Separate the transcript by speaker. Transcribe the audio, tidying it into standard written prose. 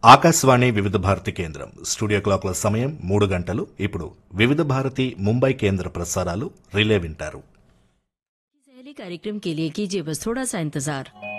Speaker 1: ఆకాశవాణి వివిధ భారతి కేంద్రం స్టూడియో క్లాక్ల సమయం 3 గంటలు. ఇప్పుడు వివిధ భారతి ముంబై కేంద్ర ప్రసారాలు రిలే వింటారు.
Speaker 2: कार्यक्रम के लिए कीजिए बस थोड़ा सा इंतजार।